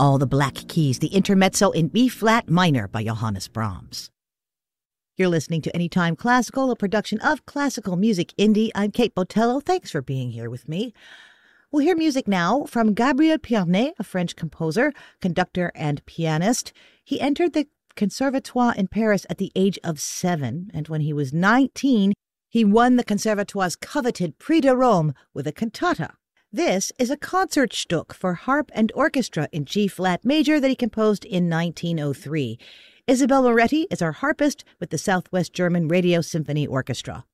All the Black Keys, the intermezzo in B-flat minor by Johannes Brahms. You're listening to Anytime Classical, a production of Classical Music Indie. I'm Kate Botello. Thanks for being here with me. We'll hear music now from Gabriel Pierné, a French composer, conductor, and pianist. He entered the Conservatoire in Paris at the age of 7, and when he was 19, he won the Conservatoire's coveted Prix de Rome with a cantata. This is a Concertstück for harp and orchestra in G-flat major that he composed in 1903. Isabel Moretti is our harpist with the Southwest German Radio Symphony Orchestra.